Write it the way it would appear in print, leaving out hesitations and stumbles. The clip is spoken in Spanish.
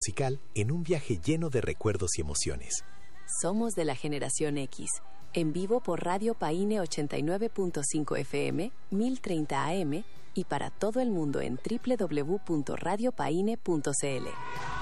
musical en un viaje lleno de recuerdos y emociones. Somos de la generación X. En vivo por Radio Paine 89.5 FM, 1030 AM y para todo el mundo en www.radiopaine.cl.